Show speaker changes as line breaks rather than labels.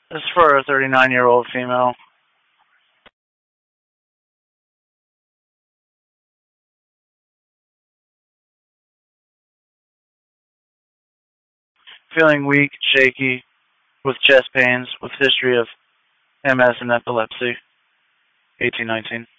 This is for a 39-year-old female. Feeling weak, shaky, with chest pains, with history of MS and epilepsy. 1819.